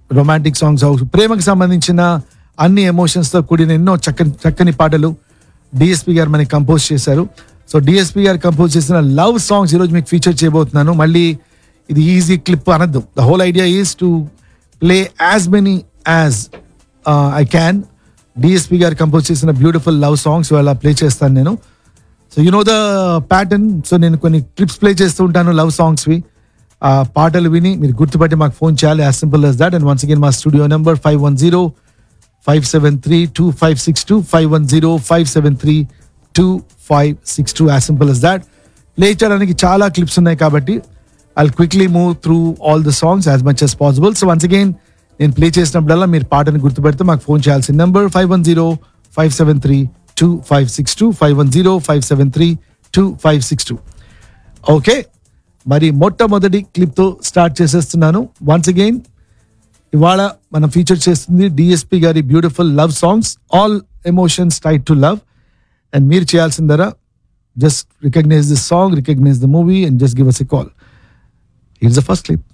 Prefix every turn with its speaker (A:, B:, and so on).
A: Romantic songs అవ్వచ్చు, ప్రేమకు సంబంధించిన అన్ని ఎమోషన్స్తో కూడిన ఎన్నో చక్కని పాటలు డిఎస్పి గారు మనకి కంపోజ్ చేశారు. సో డిఎస్పి గారు కంపోజ్ చేసిన లవ్ సాంగ్స్ ఈరోజు మీకు ఫీచర్ చేయబోతున్నాను. మళ్ళీ ఇది ఈజీ క్లిప్ అనద్దు. The whole idea is to play as many as I can. DSP గారు కంపోజ్ చేసిన బ్యూటిఫుల్ లవ్ సాంగ్స్ ఇవాళ ప్లే చేస్తాను నేను. So you know the pattern. So నేను కొన్ని క్లిప్స్ ప్లే చేస్తూ ఉంటాను లవ్ సాంగ్స్వి. ఆ పాటలు విని మీరు గుర్తుపట్టి మాకు ఫోన్ చేయాలి. As simple as that. And once again మా studio number 510-573-2562 510-573-2562. As simple as that. Play చేయడానికి చాలా క్లిప్స్ ఉన్నాయి కాబట్టి I'll quickly move through all the songs as much as possible. So once again, నేను ప్లే చేసినప్పుడల్లా మీరు పాటను గుర్తుపెడితే మాకు ఫోన్ చేయాల్సిన నెంబర్ 510-573-2562 510-573-2562. ఓకే, మరి మొట్టమొదటి క్లిప్తో స్టార్ట్ చేసేస్తున్నాను. వన్స్ అగైన్ ఇవాళ మనం ఫీచర్ చేస్తుంది డిఎస్పి గారి beautiful love songs, all emotions tied to love. And మీరు చేయాల్సిందరా just recognize this song, recognize the movie and just give us a call. Here's the first clip.